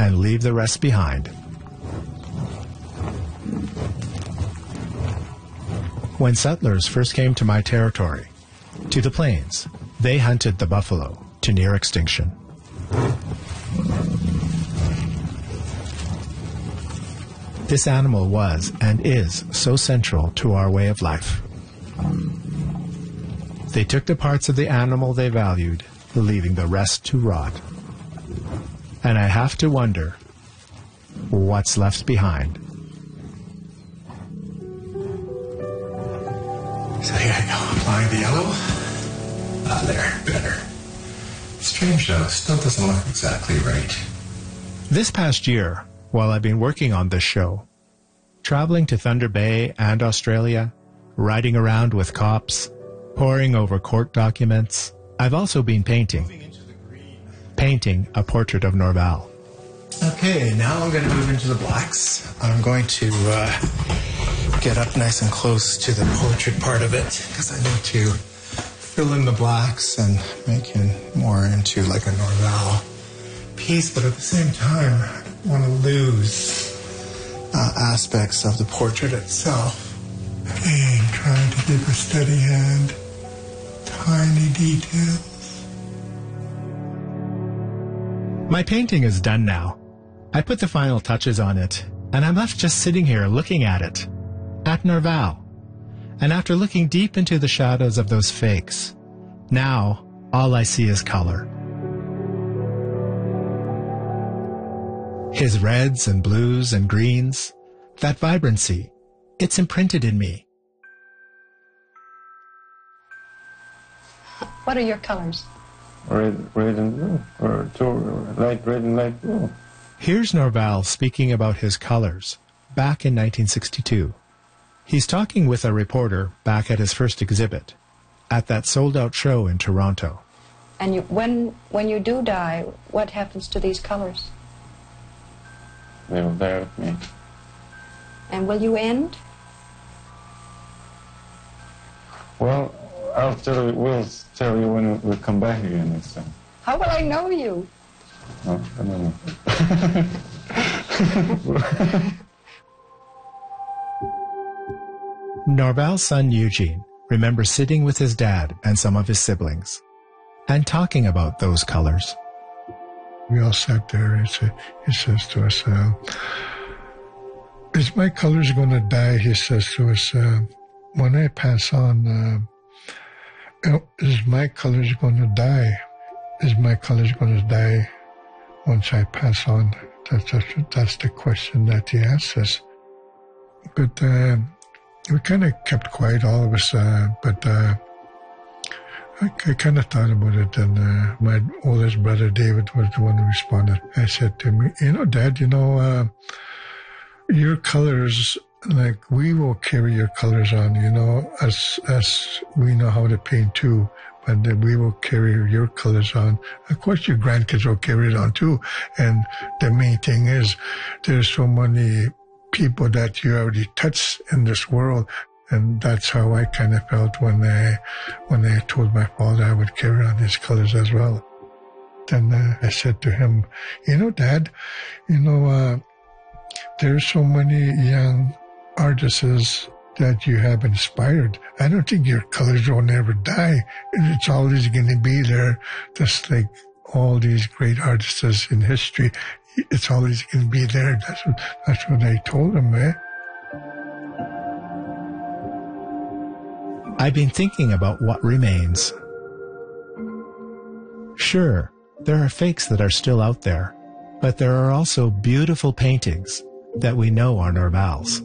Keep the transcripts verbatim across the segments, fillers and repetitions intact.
and leave the rest behind. When settlers first came to my territory, to the plains, they hunted the buffalo to near extinction. This animal was and is so central to our way of life. They took the parts of the animal they valued, leaving the rest to rot. And I have to wonder, what's left behind? So here I go, applying the yellow. Ah, there, better. Strange though, still doesn't look exactly right. This past year, while I've been working on this show, traveling to Thunder Bay and Australia, riding around with cops, poring over court documents, I've also been painting. Painting a portrait of Norval. Okay, now I'm going to move into the blacks. I'm going to uh, get up nice and close to the portrait part of it because I need to fill in the blacks and make it more into like a Norval piece, but at the same time, I want to lose uh, aspects of the portrait itself. Again, trying to give a steady hand, tiny details. My painting is done now. I put the final touches on it, and I'm left just sitting here looking at it, at Norval. And after looking deep into the shadows of those fakes, now all I see is color. His reds and blues and greens, that vibrancy, it's imprinted in me. What are your colors? Red, red and blue, or two, light red and light blue. Here's Norval speaking about his colors back in nineteen sixty-two. He's talking with a reporter back at his first exhibit at that sold-out show in Toronto. And you, when when you do die, what happens to these colors? They will die with me. And will you end? Well, I'll tell you, we'll tell you when we come back again next time. How will I know you? No, I don't know. Norval's son Eugene remembers sitting with his dad and some of his siblings and talking about those colors. We all sat there and he, he says to us, uh, is my colors going to die? He says to us, uh, when I pass on, uh, is my colors going to die? Is my colors going to die once I pass on? That's, that's, that's the question that he asks us. But uh, we kind of kept quiet, all of us, uh, but uh, I, I kind of thought about it, and uh, my oldest brother, David, was the one who responded. I said to him, you know, Dad, you know, uh, your colors, like, we will carry your colors on, you know, as, as we know how to paint too, but that we will carry your colors on. Of course, your grandkids will carry it on too. And the main thing is there's so many people that you already touched in this world. And that's how I kind of felt when I, when I told my father I would carry on his colors as well. Then uh, I said to him, you know, Dad, you know, uh, there's so many young artists that you have inspired. I don't think your colors will never die. It's always going to be there, just like all these great artists in history. It's always going to be there. That's what, that's what I told him, eh? I've been thinking about what remains. Sure, there are fakes that are still out there, but there are also beautiful paintings that we know are Norval's.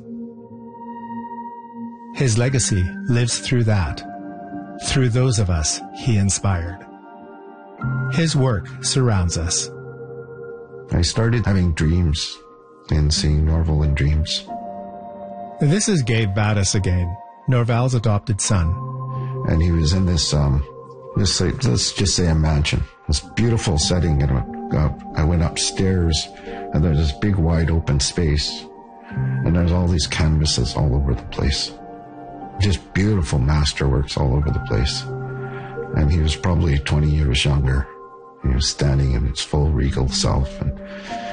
His legacy lives through that, through those of us he inspired. His work surrounds us. I started having dreams and seeing Norval in dreams. This is Gabe Battis again, Norval's adopted son. And he was in this, um, this like, let's just say a mansion, this beautiful setting. And uh, I went upstairs, and there's this big wide open space, and there's all these canvases all over the place. Just beautiful masterworks all over the place. And he was probably twenty years younger. He was standing in his full regal self, and